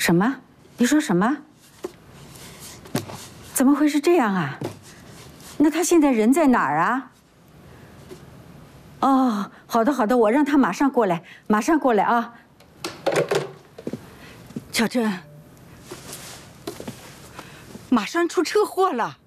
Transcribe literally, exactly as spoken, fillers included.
什么？你说什么？怎么会是这样啊？那他现在人在哪儿啊？哦，好的好的，我让他马上过来，马上过来啊。 小珍，马上出车祸了。